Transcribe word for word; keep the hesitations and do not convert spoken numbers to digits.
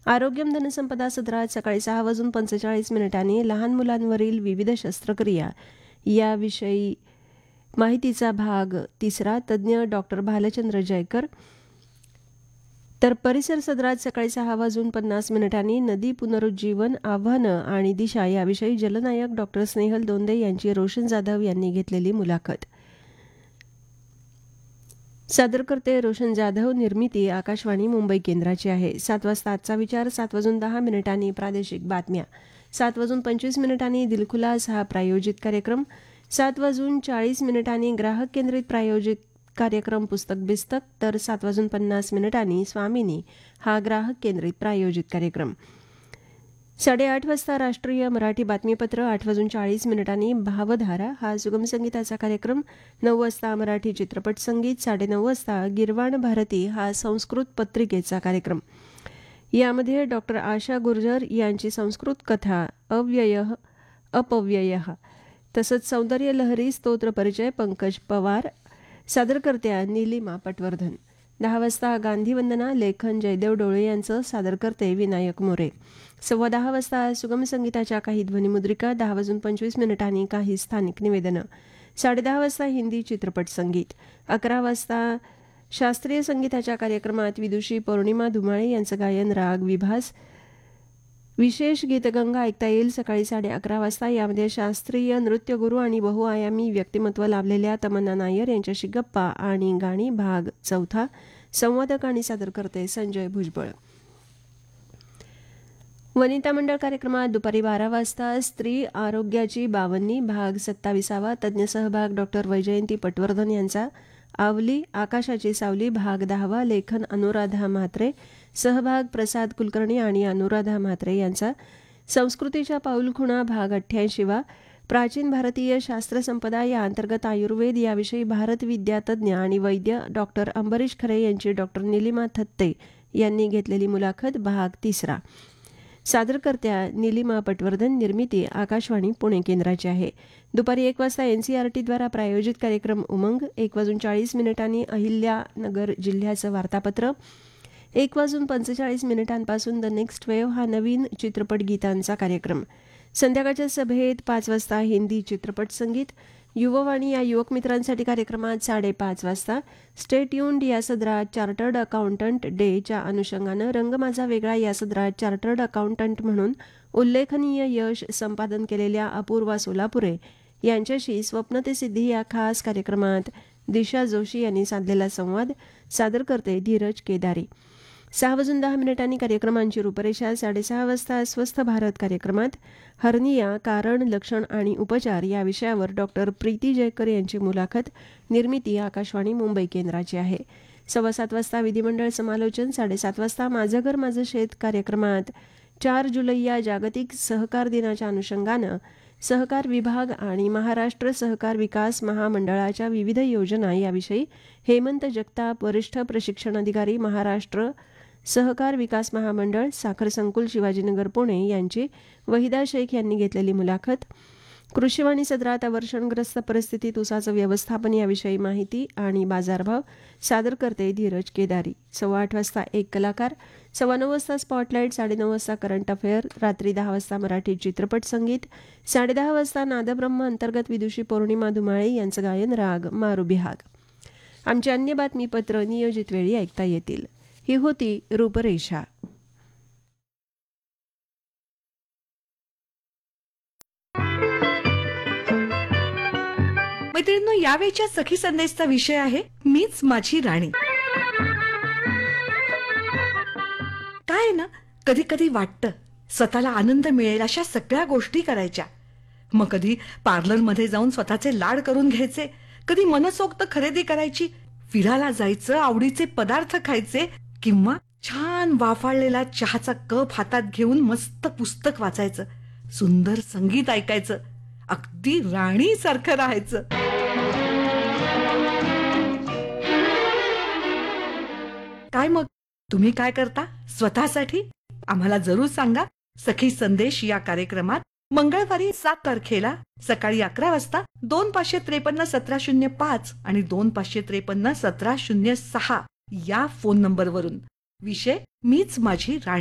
आरोग्यम धनसंपदा सदरात सकाळी सहा वाजून पंचेचाळीस मिनिटांनी लहान मुलांवरील विविध शस्त्रक्रिया याविषयी माहितीचा भाग तिसरा तज्ज्ञ डॉक्टर भालचंद्र जयकर. तर परिसर सदरात सकाळी सहा वाजून पन्नास मिनिटांनी नदी पुनरुज्जीवन आव्हानं आणि दिशा याविषयी जलनायक डॉक्टर स्नेहल दोंदे यांची रोशन जाधव यांनी घेतलेली मुलाखत. सादर करते रोशन जाधव. निर्मिती आकाशवाणी मुंबई केंद्राची आहे. सात वाजता आजचा विचार, सात वाजून दहा मिनिटांनी प्रादेशिक बातम्या, सात वाजून पंचवीस मिनिटांनी दिलखुलास हा प्रायोजित कार्यक्रम, सात वाजून चाळीस मिनिटांनी ग्राहक केंद्रित प्रायोजित कार्यक्रम पुस्तक बिस्तक, तर सात वाजून पन्नास मिनिटांनी स्वामिनी हा ग्राहक केंद्रित प्रायोजित कार्यक्रम. साडेआठ वाजता राष्ट्रीय मराठी बातमीपत्र, आठ वाजून चाळीस मिनिटांनी भावधारा हा सुगम संगीताचा कार्यक्रम, नऊ वाजता मराठी चित्रपट संगीत, साडेनऊ वाजता गिरवाण भारती हा संस्कृत पत्रिकेचा कार्यक्रम. यामध्ये डॉक्टर आशा गुर्जर यांची संस्कृत कथा अव्यय अपव्यय, तसंच सौंदर्य लहरी स्तोत्र परिचय पंकज पवार, सादरकर्त्या नीलिमा पटवर्धन. दहा वाजता गांधीवंदना लेखन जयदेव डोळे यांचं, सादरकर्ते विनायक मोरे. सव्वा दहा वाजता सुगम संगीताच्या काही ध्वनिमुद्रिका, दहा वाजून पंचवीस मिनिटांनी काही स्थानिक निवेदनं, साडेदहा वाजता हिंदी चित्रपट संगीत, अकरा वाजता शास्त्रीय संगीताच्या कार्यक्रमात विदुषी पौर्णिमा धुमाळे यांचं गायन राग विभास, विशेष गीतगंगा ऐकता येईल. सकाळी साडे अकरा वाजता यामध्ये शास्त्रीय नृत्यगुरू आणि बहुआयामी व्यक्तिमत्व लाभलेल्या तमन्ना नायर यांच्याशी गप्पा आणि गाणी भाग चौथा, संवादक आणि सादरकर्ते संजय भुजबळ. वनिता मंडळ कार्यक्रमात दुपारी बारा वाजता स्त्री आरोग्याची बावन्नी भाग सत्ताविसावा, तज्ज्ञ सहभाग डॉक्टर वैजयंती पटवर्धन यांचा. आवली आकाशाची सावली भाग दहावा, लेखन अनुराधा म्हात्रे, सहभाग प्रसाद कुलकर्णी आणि अनुराधा म्हात्रे यांचा. संस्कृतीच्या पाऊलखुणा भाग अठ्ठ्याऐंशीवा, प्राचीन भारतीय शास्त्रसंपदा या अंतर्गत आयुर्वेद याविषयी भारत विद्यातज्ञ आणि वैद्य डॉक्टर अंबरीश खरे यांची डॉक्टर निलिमा थत्ते यांनी घेतलेली मुलाखत भाग तिसरा, सादरकर्त्या नीलिमा पटवर्धन. निर्मिती आकाशवाणी पुणे केंद्राची आहे. दुपारी एक वाजता एनसीआरटीद्वारा प्रायोजित कार्यक्रम उमंग, एक वाजून चाळीस मिनिटांनी अहिल्यानगर जिल्ह्याचं वार्तापत्र, एक वाजून पंचेचाळीस मिनिटांपासून द नेक्स्ट वेव्ह हा नवीन चित्रपट गीतांचा कार्यक्रम. संध्याकाळच्या सभेत पाच वाजता हिंदी चित्रपट संगीत, युववाणी या युवक मित्रांसाठी कार्यक्रमात साडेपाच वाजता स्टे ट्यून्ड या सदरात चार्टर्ड अकाउंटंट डेच्या अनुषंगानं रंग माझा वेगळा या सदरात चार्टर्ड अकाउंटंट म्हणून उल्लेखनीय यश संपादन केलेल्या अपूर्वा सोलापुरे यांच्याशी स्वप्न ते सिद्धी या खास कार्यक्रमात दिशा जोशी यांनी साधलेला संवाद, सादरकर्ते धीरज केदारी. सहा वाजून दहा मिनिटांनी कार्यक्रमांची रूपरेषा. साडेसहा वाजता स्वस्थ भारत कार्यक्रमात हर्निया कारण लक्षण आणि उपचार या विषयावर डॉक्टर प्रीती जयकर यांची मुलाखत. निर्मिती आकाशवाणी मुंबई केंद्राची आहे. सव्वा सात वाजता विधिमंडळ समालोचन. साडेसात वाजता माझं घर माझं शेत कार्यक्रमात चार जुलै या जागतिक सहकार दिनाच्या अनुषंगानं सहकार विभाग आणि महाराष्ट्र सहकार विकास महामंडळाच्या विविध योजना याविषयी हेमंत जगताप, वरिष्ठ प्रशिक्षण अधिकारी, महाराष्ट्र सहकार विकास महामंडळ, साखर संकुल, शिवाजीनगर, पुणे यांची वहिदा शेख यांनी घेतलेली मुलाखत. कृषीवाणी सदरात अवर्षणग्रस्त परिस्थितीत ऊसाचं व्यवस्थापन याविषयी माहिती आणि बाजारभाव, सादरकर्ते धीरज केदारी. सव्वा आठ वाजता एक कलाकार, सव्वा नऊ वाजता स्पॉटलाईट, साडेनऊ वाजता करंट अफेअर, रात्री दहा वाजता मराठी चित्रपट संगीत, साडेदहा वाजता नादब्रह्म अंतर्गत विदुषी पौर्णिमा धुमाळे यांचं गायन राग मारुबिहाग. आमची अन्य बातमीपत्र नियोजित वेळी ऐकता येतील. ही होती रूपरेषा. मैत्रिणींनो, यावेळच्या सखी संदेशचा विषय आहे मीच माझी राणी. काय ना, कधी कधी वाटतं स्वतःला आनंद मिळेल अशा सगळ्या गोष्टी करायच्या. मग कधी पार्लरमध्ये जाऊन स्वतःचे लाड करून घ्यायचे, कधी मनसोक्त खरेदी करायची, फिरायला जायचं, आवडीचे पदार्थ खायचे, किंवा छान वाफाळलेला चहाचा कप हातात घेऊन मस्त पुस्तक वाचायचं, सुंदर संगीत ऐकायचं, अगदी राणी सारखं राहायचं. काय मग तुम्ही काय करता स्वतःसाठी? आम्हाला जरूर सांगा. सखी संदेश या कार्यक्रमात मंगळवारी सात तारखेला सकाळी अकरा वाजता दोन पाचशे त्रेपन्न सतरा शून्य पाच आणि दोन पाचशे त्रेपन्न सतरा शून्य सहा या फोन नंबरवरून. विषय मीच माझी राणी.